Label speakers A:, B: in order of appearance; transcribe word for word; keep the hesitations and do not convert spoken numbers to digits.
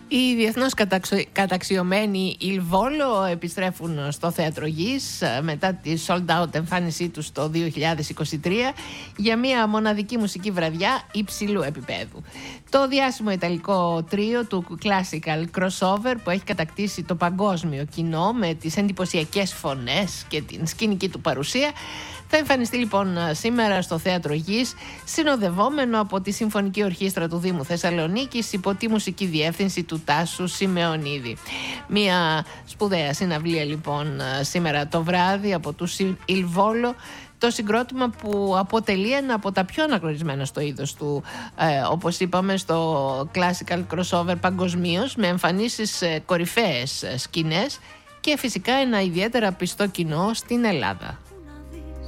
A: Οι διεθνώς καταξιωμένοι Il Volo επιστρέφουν στο Θέατρο Γης μετά τη sold out εμφάνισή τους το δύο χιλιάδες είκοσι τρία για μια μοναδική μουσική βραδιά υψηλού επίπεδου. Το διάσημο ιταλικό τρίο του classical crossover που έχει κατακτήσει το παγκόσμιο κοινό με τις εντυπωσιακές φωνές και την σκηνική του παρουσία θα εμφανιστεί λοιπόν σήμερα στο Θέατρο Γης, συνοδευόμενο από τη Συμφωνική Ορχήστρα του Δήμου Θεσσαλονίκης υπό τη μουσική διεύθυνση του Τάσου Σιμεωνίδη. Μια σπουδαία συναυλία λοιπόν σήμερα το βράδυ από τους Il Volo, το συγκρότημα που αποτελεί ένα από τα πιο αναγνωρισμένα στο είδος του, ε, όπως είπαμε, στο classical crossover παγκοσμίως, με εμφανίσεις ε, κορυφαίες σκηνές και φυσικά ένα ιδιαίτερα πιστό κοινό στην Ελλάδα.